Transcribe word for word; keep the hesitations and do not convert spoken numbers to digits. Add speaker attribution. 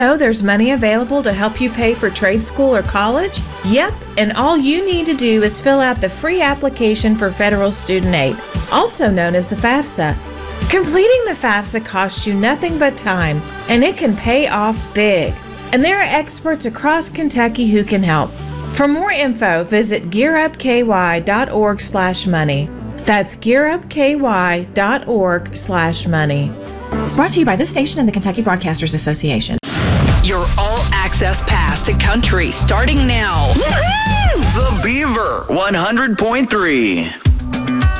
Speaker 1: know there's money available to help you pay for trade school or college? Yep, and all you need to do is fill out the free application for federal student aid, also known as the FAFSA. Completing the FAFSA costs you nothing but time, and it can pay off big. And there are experts across Kentucky who can help. For more info, visit gearupky.org slash money. That's gearupky.org slash money. Brought to you by this station and the Kentucky Broadcasters Association.
Speaker 2: Your all-access pass to country starting now.
Speaker 3: The Beaver one hundred point three.